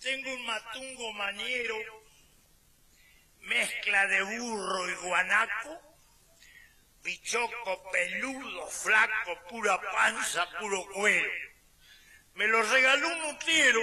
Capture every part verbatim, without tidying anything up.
Tengo un matungo maniero, mezcla de burro y guanaco, pichoco, peludo, flaco, pura panza, puro cuero. Me lo regaló un mutiero,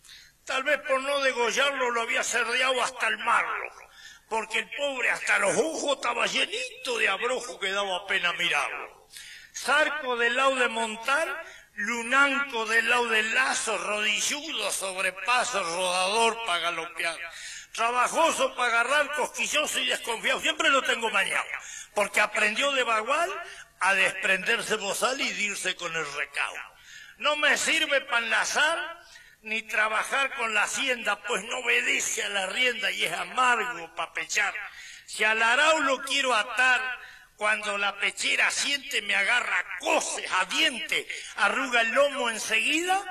tal vez por no degollarlo lo había cerdeado hasta el marlo, porque el pobre hasta los ojos estaba llenito de abrojo que daba pena mirarlo. Zarco del lado de montar, lunanco del lado del lazo, rodilludo, sobrepaso, rodador para galopear. Trabajoso para agarrar, cosquilloso y desconfiado. Siempre lo tengo mañado, porque aprendió de bagual a desprenderse bozal y dirse con el recao. No me sirve para enlazar ni trabajar con la hacienda, pues no obedece a la rienda y es amargo para pechar. Si al arao lo quiero atar, cuando la pechera siente me agarra coces a diente, arruga el lomo enseguida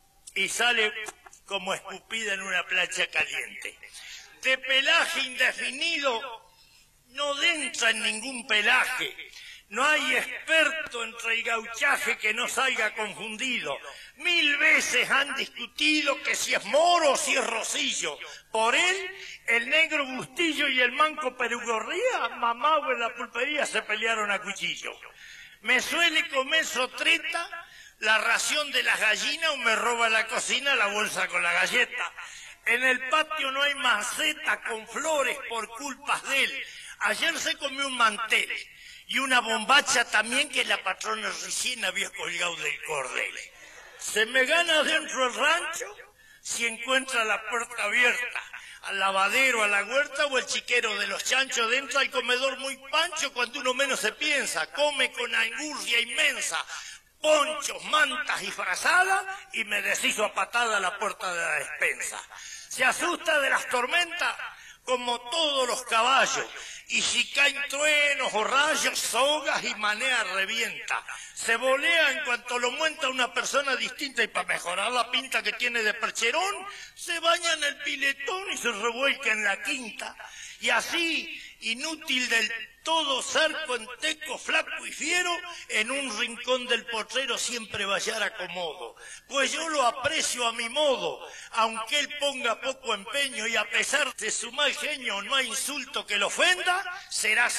y sale como escupida en una plancha caliente. De pelaje indefinido no densa en ningún pelaje. No hay experto entre el gauchaje que no salga confundido. Mil veces han discutido que si es moro o si es rosillo. Por él, el negro Bustillo y el manco Perugorría, mamado en la pulpería, se pelearon a cuchillo. Me suele comer sotreta la ración de las gallinas o me roba la cocina la bolsa con la galleta. En el patio no hay maceta con flores por culpas de él. Ayer se comió un mantel y una bombacha también que la patrona recién había colgado del cordel. Se me gana dentro del rancho si encuentra la puerta abierta, al lavadero, a la huerta o el chiquero de los chanchos. Dentro al comedor muy pancho cuando uno menos se piensa, come con angurria inmensa, ponchos, mantas y frazada y me deshizo a patada la puerta de la despensa. Se asusta de las tormentas como todos los caballos, y si caen truenos o rayos, sogas y manea revienta. Se volea en cuanto lo muenta una persona distinta y para mejorar la pinta que tiene de percherón, se baña en el piletón y se revuelca en la quinta. Y así, inútil del todo, Zarco enteco, flaco y fiero, en un rincón del potrero siempre va a hallar acomodo. Pues yo lo aprecio a mi modo, aunque él ponga poco empeño y a pesar de su mal genio no hay insulto que lo ofenda, será